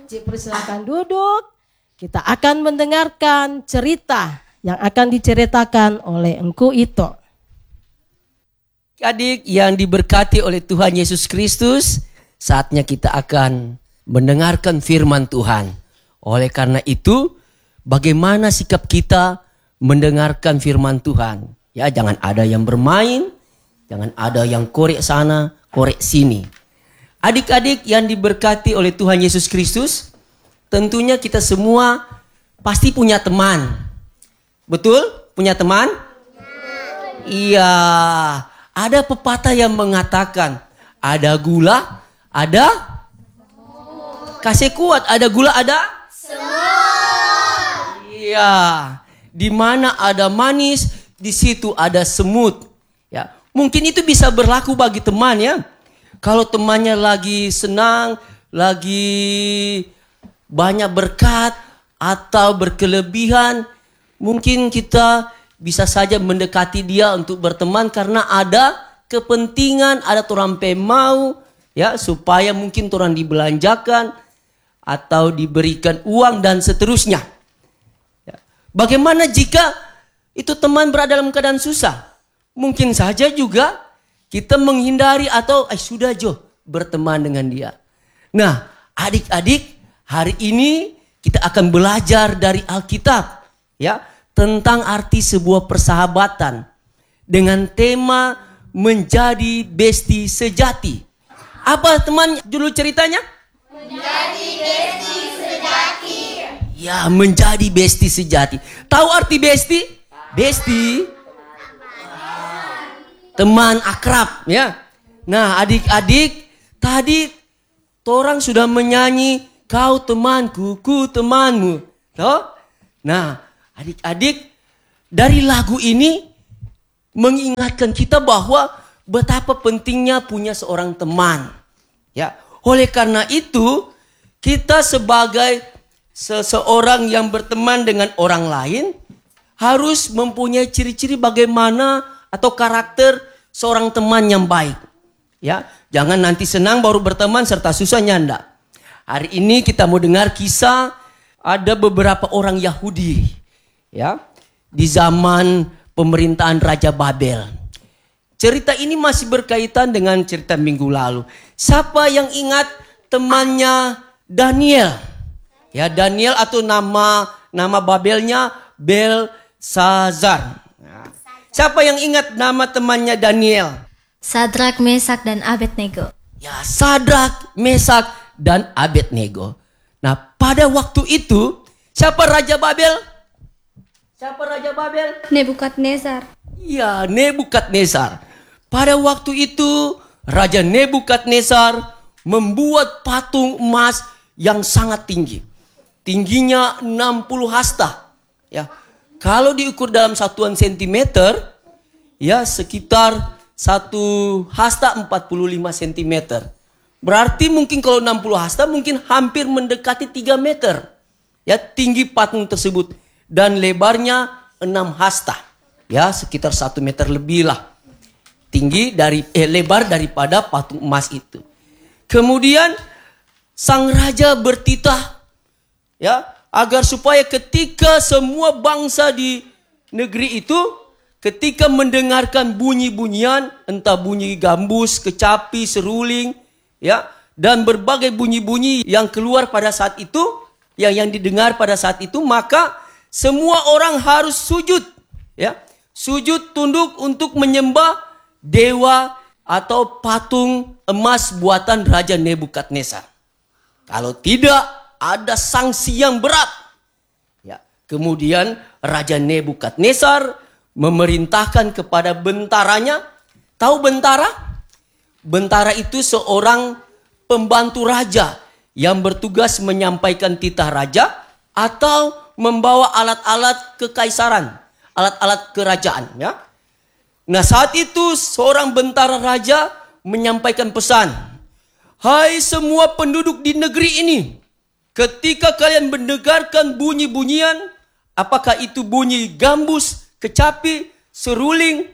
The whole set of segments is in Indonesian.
Cik persilakan duduk. Kita akan mendengarkan cerita yang akan diceritakan oleh Engku Ito. Adik yang diberkati oleh Tuhan Yesus Kristus, saatnya kita akan mendengarkan firman Tuhan. Oleh karena itu, bagaimana sikap kita mendengarkan firman Tuhan? Ya, jangan ada yang bermain, jangan ada yang korek sana, korek sini. Adik-adik yang diberkati oleh Tuhan Yesus Kristus, tentunya kita semua pasti punya teman. Betul? Punya teman? Iya. Ada pepatah yang mengatakan, ada gula, ada kasih kuat, ada gula, ada semut. Iya. Di mana ada manis, di situ ada semut. Ya, mungkin itu bisa berlaku bagi teman ya. Kalau temannya lagi senang, lagi banyak berkat atau berkelebihan, mungkin kita bisa saja mendekati dia untuk berteman karena ada kepentingan, ada orang mau ya supaya mungkin orang dibelanjakan atau diberikan uang dan seterusnya. Ya. Bagaimana jika itu teman berada dalam keadaan susah? Mungkin saja juga kita menghindari atau sudah berteman dengan dia. Nah, adik-adik, hari ini kita akan belajar dari Alkitab ya tentang arti sebuah persahabatan dengan tema menjadi besti sejati. Apa teman judul ceritanya? Menjadi besti sejati. Ya, menjadi besti sejati. Tahu arti besti? Besti teman akrab ya. Nah, adik-adik, tadi orang sudah menyanyi kau temanku, ku temanmu. Toh? Nah, adik-adik, dari lagu ini mengingatkan kita bahwa betapa pentingnya punya seorang teman. Ya, oleh karena itu kita sebagai seseorang yang berteman dengan orang lain harus mempunyai ciri-ciri bagaimana atau karakter seorang teman yang baik. Ya, jangan nanti senang baru berteman serta susah nyanda. Hari ini kita mau dengar kisah ada beberapa orang Yahudi. Ya, di zaman pemerintahan Raja Babel. Cerita ini masih berkaitan dengan cerita minggu lalu. Siapa yang ingat temannya Daniel? Ya, Daniel atau nama Babelnya Belsazar. Nah, siapa yang ingat nama temannya Daniel? Sadrak, Mesak, dan Abednego. Ya, Sadrak, Mesak, dan Abednego. Nah, pada waktu itu siapa Raja Babel? Siapa Raja Babel? Nebukadnezar. Iya, Nebukadnezar. Pada waktu itu Raja Nebukadnezar membuat patung emas yang sangat tinggi. Tingginya 60 hasta. Ya. Kalau diukur dalam satuan sentimeter, ya sekitar 1 hasta 45 cm. Berarti mungkin kalau 60 hasta mungkin hampir mendekati 3 meter. Ya, tinggi patung tersebut. Dan lebarnya 6 hasta. Ya, sekitar 1 meter lebih lah. Tinggi lebar daripada patung emas itu. Kemudian sang raja bertitah ya, agar supaya ketika semua bangsa di negeri itu ketika mendengarkan bunyi-bunyian, entah bunyi gambus, kecapi, seruling, ya, dan berbagai bunyi-bunyi yang keluar pada saat itu, yang didengar pada saat itu, maka semua orang harus sujud, ya, sujud tunduk untuk menyembah dewa atau patung emas buatan Raja Nebukadnezar. Kalau tidak, ada sanksi yang berat. Ya, kemudian Raja Nebukadnezar memerintahkan kepada bentaranya. Tahu bentara? Bentara itu seorang pembantu raja yang bertugas menyampaikan titah raja atau membawa alat-alat kekaisaran, alat-alat kerajaan, ya. Nah, saat itu seorang bentara raja menyampaikan pesan, "Hai semua penduduk di negeri ini, ketika kalian mendengarkan bunyi-bunyian, apakah itu bunyi gambus, kecapi, seruling,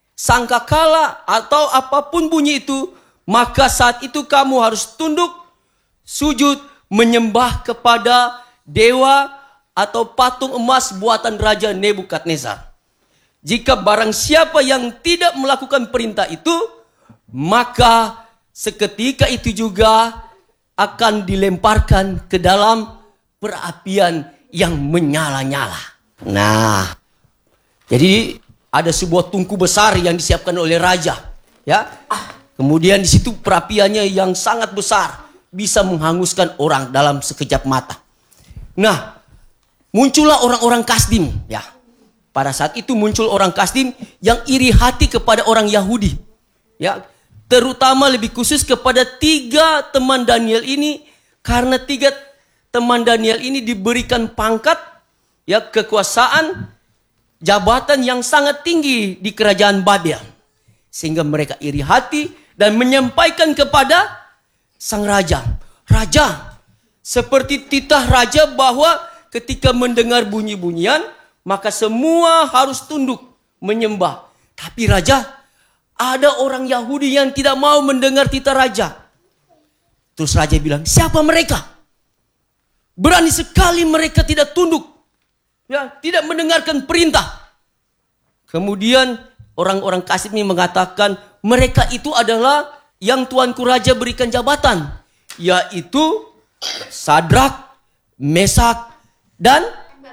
sangkakala atau apapun bunyi itu, maka saat itu kamu harus tunduk, sujud menyembah kepada dewa atau patung emas buatan Raja Nebukadnezar. Jika barang siapa yang tidak melakukan perintah itu, maka seketika itu juga akan dilemparkan ke dalam perapian yang menyala-nyala. Nah, jadi ada sebuah tungku besar yang disiapkan oleh raja, ya. Kemudian di situ perapiannya yang sangat besar, bisa menghanguskan orang dalam sekejap mata. Nah, muncullah orang-orang Kasdim, ya. Pada saat itu muncul orang Kasdim yang iri hati kepada orang Yahudi, ya. Terutama lebih khusus kepada 3 teman Daniel ini, karena 3 teman Daniel ini diberikan pangkat, ya, kekuasaan, jabatan yang sangat tinggi di kerajaan Babel. Sehingga mereka iri hati dan menyampaikan kepada sang raja. Raja, seperti titah raja bahwa ketika mendengar bunyi-bunyian, maka semua harus tunduk menyembah. Tapi raja, ada orang Yahudi yang tidak mau mendengar titah raja. Terus raja bilang, siapa mereka? Berani sekali mereka tidak tunduk, ya, tidak mendengarkan perintah. Kemudian orang-orang Kasdim ini mengatakan, mereka itu adalah yang tuanku raja berikan jabatan, yaitu Sadrak, Mesak, dan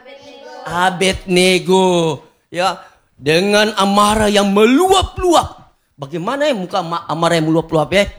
Abednego. Ya, dengan amarah yang meluap-luap. Bagaimana ya muka amarah yang meluap-luap, ya?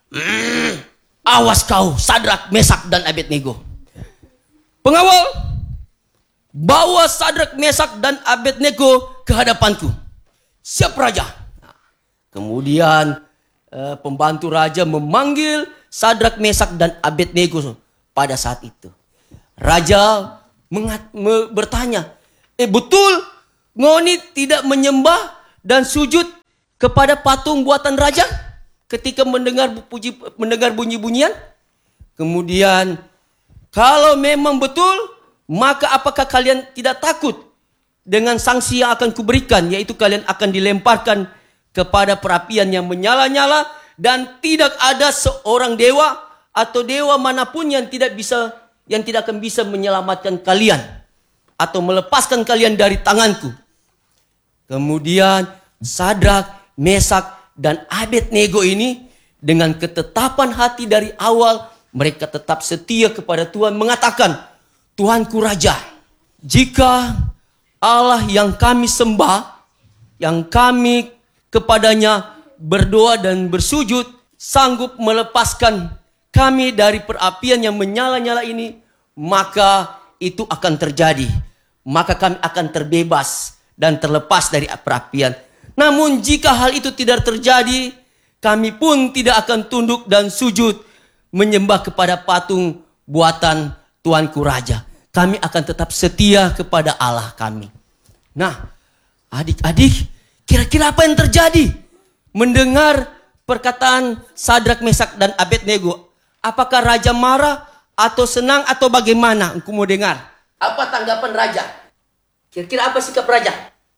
Awas kau, Sadrak, Mesak, dan Abednego. Pengawal, bawa Sadrak, Mesak, dan Abednego ke hadapanku. Siap raja. Kemudian pembantu raja memanggil Sadrak, Mesak, dan Abednego pada saat itu. Raja bertanya, betul ngoni tidak menyembah dan sujud kepada patung buatan raja ketika mendengar bunyi-bunyian? Kemudian, kalau memang betul, maka apakah kalian tidak takut dengan sanksi yang akan kuberikan, yaitu kalian akan dilemparkan kepada perapian yang menyala-nyala dan tidak ada seorang dewa atau dewa manapun yang tidak akan bisa menyelamatkan kalian atau melepaskan kalian dari tanganku. Kemudian Sadrak, Mesak, dan Abednego ini dengan ketetapan hati dari awal, mereka tetap setia kepada Tuhan, mengatakan, Tuanku Raja, jika Allah yang kami sembah, yang kami kepadanya berdoa dan bersujud, sanggup melepaskan kami dari perapian yang menyala-nyala ini, maka itu akan terjadi. Maka kami akan terbebas dan terlepas dari perapian. Namun jika hal itu tidak terjadi, kami pun tidak akan tunduk dan sujud menyembah kepada patung buatan Tuanku Raja. Kami akan tetap setia kepada Allah kami. Nah, adik-adik, kira-kira apa yang terjadi mendengar perkataan Sadrak, Mesak, dan Abednego? Apakah raja marah atau senang atau bagaimana? Engkau mau dengar apa tanggapan raja? Kira-kira apa sikap raja?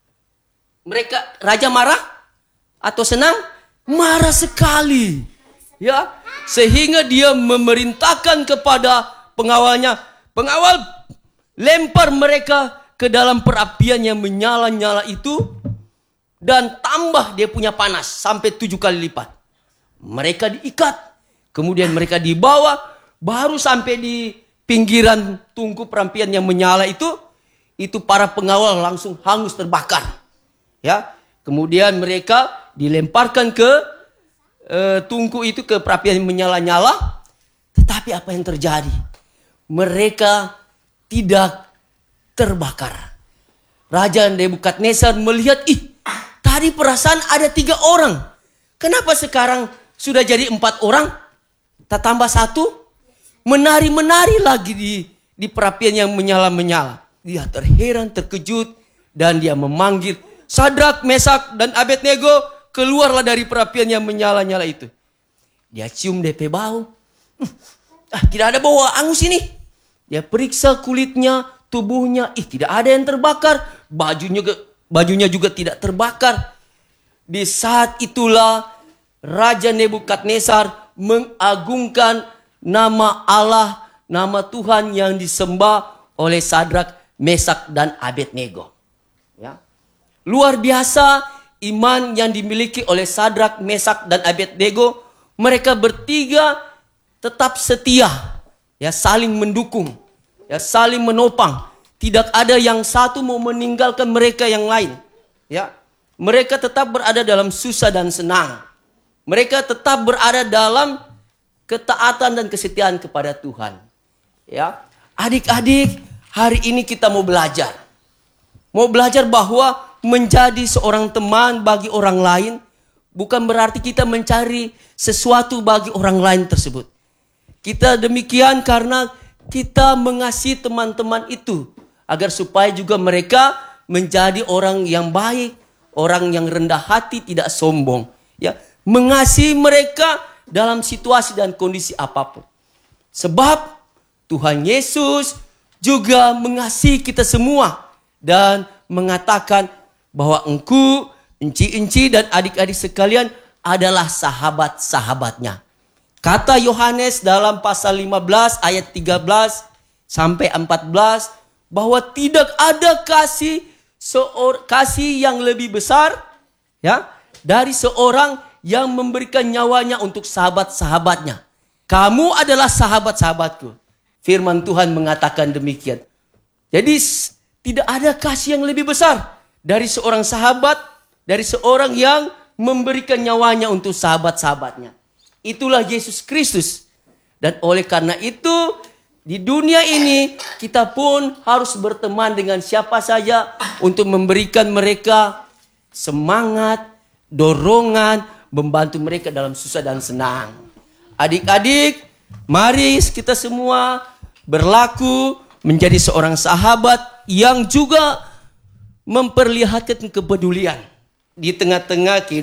Raja marah atau senang? Marah sekali, ya, sehingga dia memerintahkan kepada pengawalnya, pengawal, lempar mereka ke dalam perapian yang menyala-nyala itu, dan tambah dia punya panas sampai 7 kali lipat. Mereka diikat, kemudian mereka dibawa, baru sampai di pinggiran tungku perapian yang menyala itu para pengawal langsung hangus terbakar. Ya, kemudian mereka dilemparkan ke tungku itu, ke perapian yang menyala-nyala. Tetapi apa yang terjadi? Mereka tidak terbakar. Raja Nebukadnezar melihat, tadi perasaan ada 3 orang. Kenapa sekarang sudah jadi 4 orang? Tak tambah 1. Menari-menari lagi di perapian yang menyala-menyala. Dia terheran, terkejut, dan dia memanggil Sadrak, Mesak, dan Abednego, keluarlah dari perapian yang menyala-nyala itu. Dia cium DP bau. Tidak ada bau angus ini. Dia periksa kulitnya, tubuhnya, tidak ada yang terbakar. Bajunya juga tidak terbakar. Di saat itulah Raja Nebukadnezar mengagungkan nama Allah nama Tuhan yang disembah oleh Sadrak, Mesak, dan Abednego. Ya. Luar biasa iman yang dimiliki oleh Sadrak, Mesak, dan Abednego. Mereka bertiga tetap setia, ya, saling mendukung, ya, saling menopang. Tidak ada yang satu mau meninggalkan mereka yang lain. Ya. Mereka tetap berada dalam susah dan senang. Mereka tetap berada dalam ketaatan dan kesetiaan kepada Tuhan. Ya, adik-adik, hari ini kita mau belajar. Mau belajar bahwa menjadi seorang teman bagi orang lain bukan berarti kita mencari sesuatu bagi orang lain tersebut. Kita demikian karena kita mengasihi teman-teman itu agar supaya juga mereka menjadi orang yang baik, orang yang rendah hati, tidak sombong. Ya, mengasihi mereka dalam situasi dan kondisi apapun. Sebab Tuhan Yesus juga mengasihi kita semua dan mengatakan bahwa engkau, enci-enci dan adik-adik sekalian adalah sahabat-sahabatnya. Kata Yohanes dalam pasal 15 ayat 13 sampai 14 bahwa tidak ada kasih yang lebih besar, ya, dari seorang yang memberikan nyawanya untuk sahabat-sahabatnya. Kamu adalah sahabat-sahabatku. Firman Tuhan mengatakan demikian. Jadi tidak ada kasih yang lebih besar dari seorang sahabat, dari seorang yang memberikan nyawanya untuk sahabat-sahabatnya. Itulah Yesus Kristus. Dan oleh karena itu, di dunia ini kita pun harus berteman dengan siapa saja untuk memberikan mereka semangat, dorongan, membantu mereka dalam susah dan senang. Adik-adik, mari kita semua berlaku menjadi seorang sahabat yang juga memperlihatkan kepedulian di tengah-tengah kehidupan